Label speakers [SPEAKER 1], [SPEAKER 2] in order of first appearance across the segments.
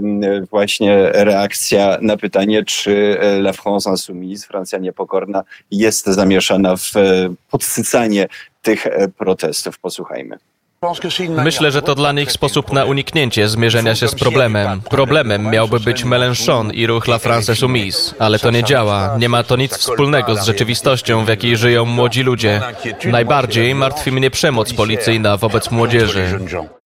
[SPEAKER 1] właśnie reakcja na pytanie, czy La France Insoumise, Francja Niepokorna, jest zamieszana w podsycanie tych protestów. Posłuchajmy.
[SPEAKER 2] Myślę, że to dla nich sposób na uniknięcie zmierzenia się z problemem. Problemem miałby być Mélenchon i ruch La France Insoumise, ale to nie działa. Nie ma to nic wspólnego z rzeczywistością, w jakiej żyją młodzi ludzie. Najbardziej martwi mnie przemoc policyjna wobec młodzieży.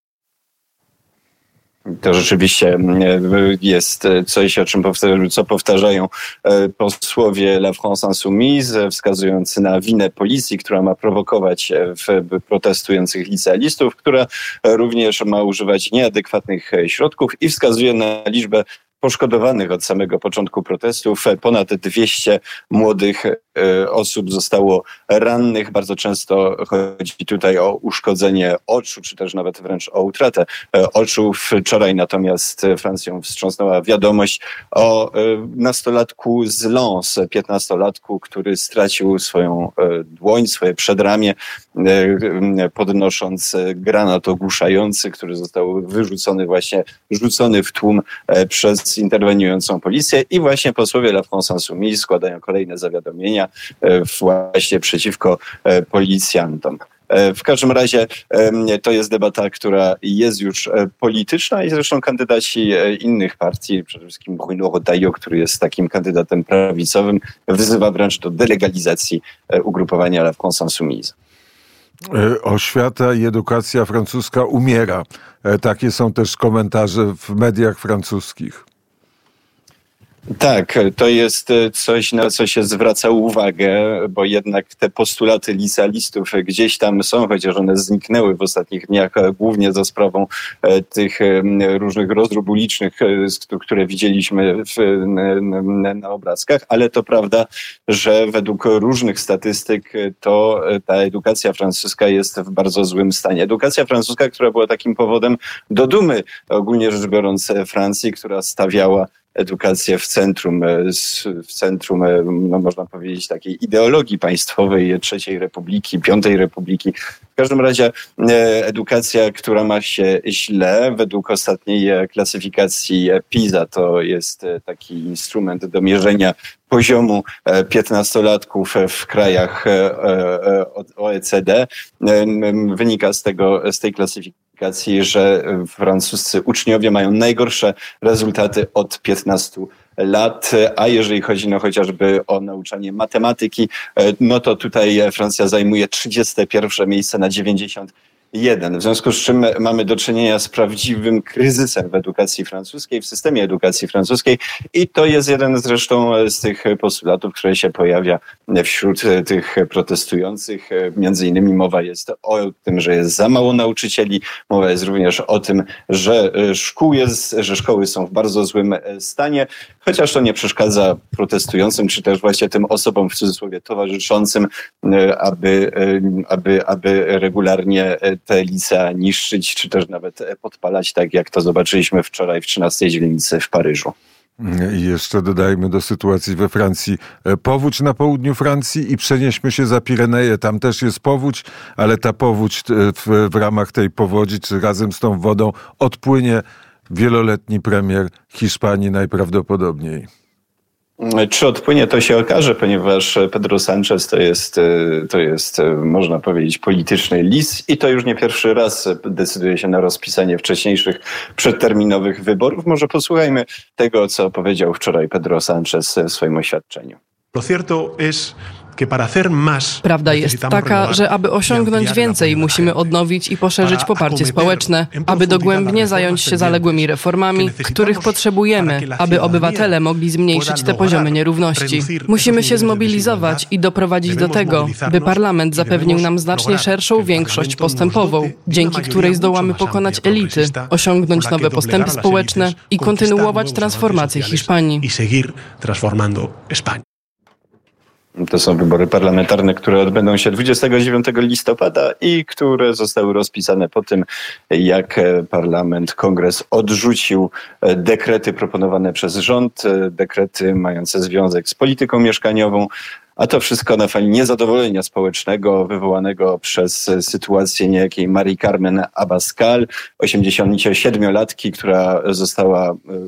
[SPEAKER 1] To rzeczywiście jest coś, co powtarzają posłowie La France Insoumise, wskazujący na winę policji, która ma prowokować protestujących licealistów, która również ma używać nieadekwatnych środków i wskazuje na liczbę poszkodowanych od samego początku protestów. Ponad 200 młodych osób zostało rannych. Bardzo często chodzi tutaj o uszkodzenie oczu, czy też nawet wręcz o utratę oczu. Wczoraj natomiast Francją wstrząsnęła wiadomość o nastolatku z Lens, 15-latku, który stracił swoją dłoń, swoje przedramię, podnosząc granat ogłuszający, który został rzucony w tłum przez interweniującą policję i właśnie posłowie La France Insoumise składają kolejne zawiadomienia właśnie przeciwko policjantom. W każdym razie to jest debata, która jest już polityczna i zresztą kandydaci innych partii, przede wszystkim Bruno Retailleau, który jest takim kandydatem prawicowym, wzywa wręcz do delegalizacji ugrupowania La France Insoumise.
[SPEAKER 3] Oświata i edukacja francuska umiera. Takie są też komentarze w mediach francuskich.
[SPEAKER 1] Tak, to jest coś, na co się zwraca uwagę, bo jednak te postulaty licealistów gdzieś tam są, chociaż one zniknęły w ostatnich dniach, głównie za sprawą tych różnych rozrób ulicznych, które widzieliśmy na obrazkach, ale to prawda, że według różnych statystyk to ta edukacja francuska jest w bardzo złym stanie. Edukacja francuska, która była takim powodem do dumy, ogólnie rzecz biorąc, Francji, która stawiała edukację w centrum, no można powiedzieć, takiej ideologii państwowej III Republiki, V Republiki. W każdym razie edukacja, która ma się źle, według ostatniej klasyfikacji PISA, to jest taki instrument do mierzenia poziomu 15-latków w krajach OECD. Wynika z tej klasyfikacji, że francuscy uczniowie mają najgorsze rezultaty od 15 lat, a jeżeli chodzi chociażby o nauczanie matematyki, no to tutaj Francja zajmuje 31 miejsce na 91. W związku z czym mamy do czynienia z prawdziwym kryzysem w edukacji francuskiej, w systemie edukacji francuskiej i to jest jeden zresztą z tych postulatów, które się pojawia wśród tych protestujących. Między innymi mowa jest o tym, że jest za mało nauczycieli, mowa jest również o tym, że szkoły są w bardzo złym stanie, chociaż to nie przeszkadza protestującym, czy też właśnie tym osobom w cudzysłowie towarzyszącym, aby regularnie te licea niszczyć, czy też nawet podpalać, tak jak to zobaczyliśmy wczoraj w 13 dzielnicy w Paryżu.
[SPEAKER 3] I jeszcze dodajmy do sytuacji we Francji powódź na południu Francji i przenieśmy się za Pireneje. Tam też jest powódź, ale ta powódź w ramach tej powodzi, czy razem z tą wodą odpłynie wieloletni premier Hiszpanii najprawdopodobniej.
[SPEAKER 1] Czy odpłynie, to się okaże, ponieważ Pedro Sanchez to jest, można powiedzieć, polityczny lis i to już nie pierwszy raz decyduje się na rozpisanie wcześniejszych przedterminowych wyborów. Może posłuchajmy tego, co powiedział wczoraj Pedro Sanchez w swoim oświadczeniu.
[SPEAKER 4] Prawda jest taka, że aby osiągnąć więcej, musimy odnowić i poszerzyć poparcie społeczne, aby dogłębnie zająć się zaległymi reformami, których potrzebujemy, aby obywatele mogli zmniejszyć te poziomy nierówności. Musimy się zmobilizować i doprowadzić do tego, by parlament zapewnił nam znacznie szerszą większość postępową, dzięki której zdołamy pokonać elity, osiągnąć nowe postępy społeczne i kontynuować transformację Hiszpanii.
[SPEAKER 1] To są wybory parlamentarne, które odbędą się 29 listopada i które zostały rozpisane po tym, jak kongres odrzucił dekrety proponowane przez rząd, dekrety mające związek z polityką mieszkaniową, a to wszystko na fali niezadowolenia społecznego wywołanego przez sytuację niejakiej Marie Carmen Abascal, 87-latki, która została